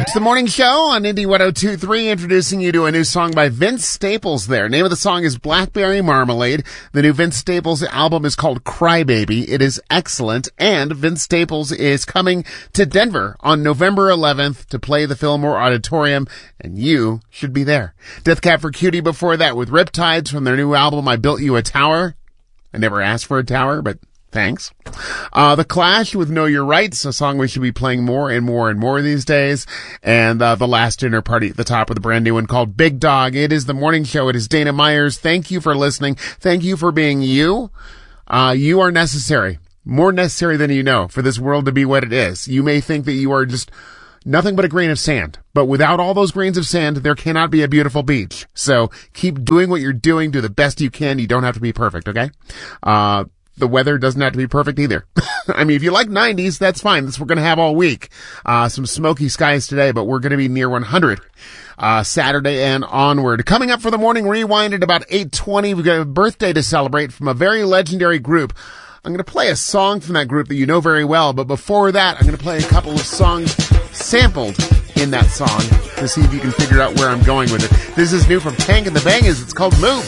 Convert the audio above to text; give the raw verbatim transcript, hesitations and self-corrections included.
It's the morning show on Indie one oh two point three, introducing you to a new song by Vince Staples there. Name of the song is Blackberry Marmalade. The new Vince Staples album is called Crybaby. It is excellent, and Vince Staples is coming to Denver on November eleventh to play the Fillmore Auditorium, and you should be there. Death Cab for Cutie before that with Riptides from their new album I Built You a Tower. I never asked for a tower, but thanks. Uh, The Clash with Know Your Rights, a song we should be playing more and more and more these days. And, uh, The Last Dinner Party at the top with a brand new one called Big Dog. It is the morning show. It is Dana Myers. Thank you for listening. Thank you for being you. Uh, you are necessary. More necessary than you know for this world to be what it is. You may think that you are just nothing but a grain of sand, but without all those grains of sand, there cannot be a beautiful beach. So keep doing what you're doing. Do the best you can. You don't have to be perfect, okay? Uh, The weather doesn't have to be perfect either. I mean, if you like nineties, that's fine. That's what we're going to have all week. Uh, some smoky skies today, but we're going to be near one hundred, uh, Saturday and onward. Coming up for the morning rewind at about eight twenty, we've got a birthday to celebrate from a very legendary group. I'm going to play a song from that group that you know very well, but before that, I'm going to play a couple of songs sampled in that song to see if you can figure out where I'm going with it. This is new from Tank and the Bangas. It's called Move.